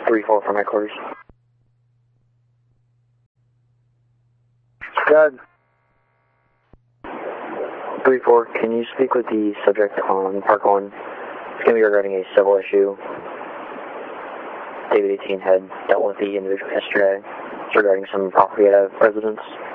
3-4 from headquarters. Good. 3-4, can you speak with the subject on Park 1? It's going to be regarding a civil issue. David 18 had dealt with the individual yesterday. It's regarding some property at a residence.